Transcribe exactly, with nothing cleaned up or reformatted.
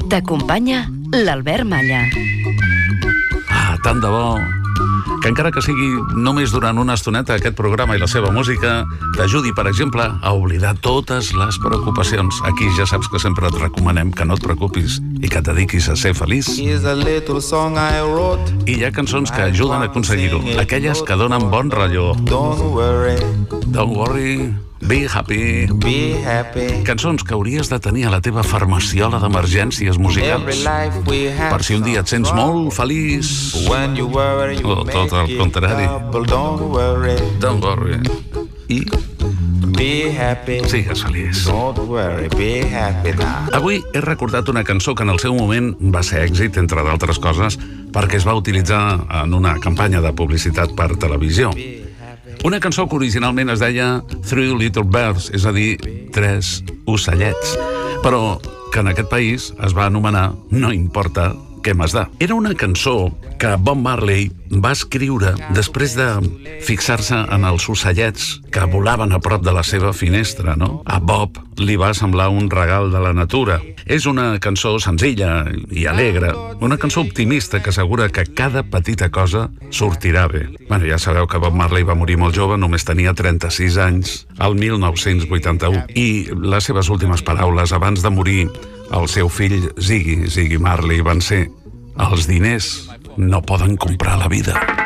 T'acompanya l'Albert Malla. Ah, tant de bo que encara que sigui només durant una estoneta aquest programa i la seva música t'ajudi, per exemple, a oblidar totes les preocupacions. Aquí ja saps que sempre et recomanem que no et preocupis i que et dediquis a ser feliç. I hi ha cançons que ajuden a aconseguir-ho, aquelles que donen bon rotllo. Don't worry, Don't worry. Be happy. Be happy. Cançons que hauries de tenir a la teva farmaciola d'emergències musicals. Per si un dia et sents molt feliç o tot el contrari. Don't worry. I be happy. Sigues feliç. Don't worry, be happy now. Avui he recordat una cançó que en el seu moment va ser èxit, entre d'altres coses, perquè es va utilitzar en una campanya de publicitat per televisió. Una cançó que originalment es deia Three Little Birds, és a dir, Tres ocellets, però que en aquest país es va anomenar No importa què m'has de. Era una cançó que Bob Marley va escriure després de fixar-se en els ocellets que volaven a prop de la seva finestra, no? A Bob li va semblar un regal de la natura. És una cançó senzilla i alegre, una cançó optimista que assegura que cada petita cosa sortirà bé. Bueno, ja sabeu que Bob Marley va morir molt jove, només tenia trenta-sis anys, el mil nou-cents vuitanta-u, i les seves últimes paraules abans de morir el seu fill Ziggy, Ziggy Marley, van ser: els diners no poden comprar la vida.